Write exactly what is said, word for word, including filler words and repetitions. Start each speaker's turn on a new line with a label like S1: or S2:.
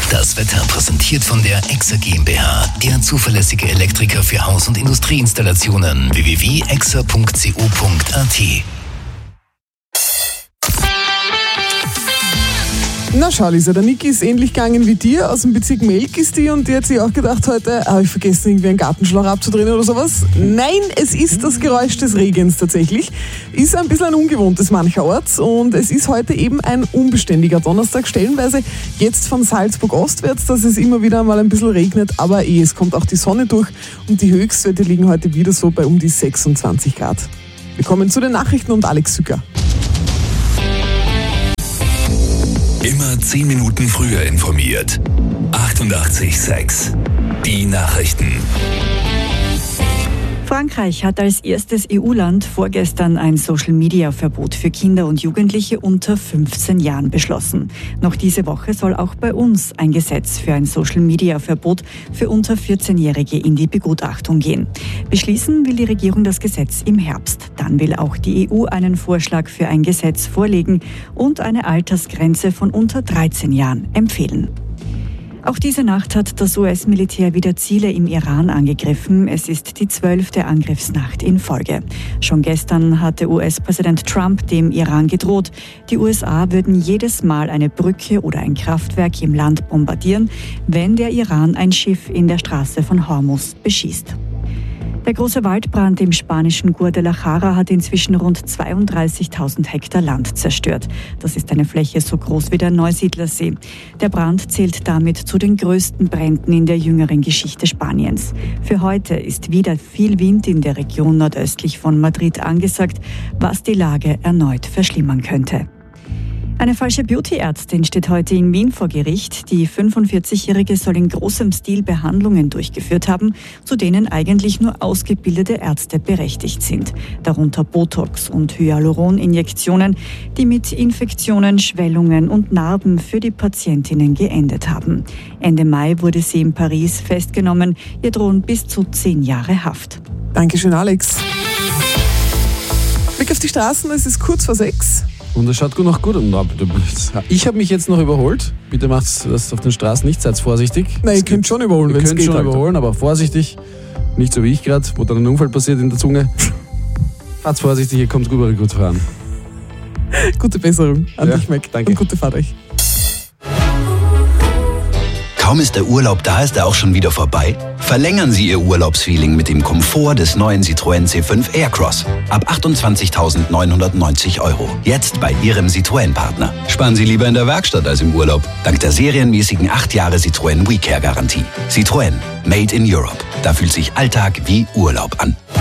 S1: Das Wetter präsentiert von der Exa GmbH, der zuverlässige Elektriker für Haus- und Industrieinstallationen. w w w punkt exa punkt co punkt a t.
S2: Na schau, Lisa, der Niki ist ähnlich gegangen wie dir. Aus dem Bezirk Melk ist die und die hat sich auch gedacht heute, habe ich vergessen, irgendwie einen Gartenschlauch abzudrehen oder sowas. Nein, es ist das Geräusch des Regens tatsächlich. Ist ein bisschen ein ungewohntes mancherorts und es ist heute eben ein unbeständiger Donnerstag. Stellenweise jetzt von Salzburg ostwärts, dass es immer wieder mal ein bisschen regnet, aber eh, es kommt auch die Sonne durch und die Höchstwerte liegen heute wieder so bei um die sechsundzwanzig Grad. Wir kommen zu den Nachrichten und Alex Sücker.
S1: Immer zehn Minuten früher informiert. achtundachtzig Komma sechs. Die Nachrichten.
S3: Frankreich hat als erstes E U-Land vorgestern ein Social-Media-Verbot für Kinder und Jugendliche unter fünfzehn Jahren beschlossen. Noch diese Woche soll auch bei uns ein Gesetz für ein Social-Media-Verbot für unter vierzehnjährige in die Begutachtung gehen. Beschließen will die Regierung das Gesetz im Herbst. Dann will auch die E U einen Vorschlag für ein Gesetz vorlegen und eine Altersgrenze von unter dreizehn Jahren empfehlen. Auch diese Nacht hat das U S-Militär wieder Ziele im Iran angegriffen. Es ist die zwölfte Angriffsnacht in Folge. Schon gestern hatte U S-Präsident Trump dem Iran gedroht, die U S A würden jedes Mal eine Brücke oder ein Kraftwerk im Land bombardieren, wenn der Iran ein Schiff in der Straße von Hormuz beschießt. Der große Waldbrand im spanischen Guadalajara hat inzwischen rund zweiunddreißigtausend Hektar Land zerstört. Das ist eine Fläche so groß wie der Neusiedlersee. Der Brand zählt damit zu den größten Bränden in der jüngeren Geschichte Spaniens. Für heute ist wieder viel Wind in der Region nordöstlich von Madrid angesagt, was die Lage erneut verschlimmern könnte. Eine falsche Beauty-Ärztin steht heute in Wien vor Gericht. Die fünfundvierzigjährige soll in großem Stil Behandlungen durchgeführt haben, zu denen eigentlich nur ausgebildete Ärzte berechtigt sind. Darunter Botox- und Hyaluron-Injektionen, die mit Infektionen, Schwellungen und Narben für die Patientinnen geendet haben. Ende Mai wurde sie in Paris festgenommen. Ihr drohen bis zu zehn Jahre Haft.
S2: Dankeschön, Alex. Blick auf die Straßen, es ist kurz vor sechs.
S4: Und es schaut gut noch gut aus. Ich habe mich jetzt noch überholt. Bitte macht das auf den Straßen nicht, seid vorsichtig.
S2: Nein, ihr könnt schon überholen, wenn es geht.
S4: Ihr könnt schon
S2: halt.
S4: überholen, aber vorsichtig. Nicht so wie ich gerade, wo dann ein Unfall passiert in der Zunge. Fahrt vorsichtig, ihr kommt gut, gut voran.
S2: Gute Besserung an
S4: Ja,
S2: dich, Mac.
S4: danke.
S2: Und gute Fahrt euch.
S1: Kaum ist der Urlaub da, ist er auch schon wieder vorbei? Verlängern Sie Ihr Urlaubsfeeling mit dem Komfort des neuen Citroën C fünf Aircross. Ab achtundzwanzigtausendneunhundertneunzig Euro. Jetzt bei Ihrem Citroën-Partner. Sparen Sie lieber in der Werkstatt als im Urlaub. Dank der serienmäßigen acht Jahre Citroën WeCare-Garantie. Citroën. Made in Europe. Da fühlt sich Alltag wie Urlaub an.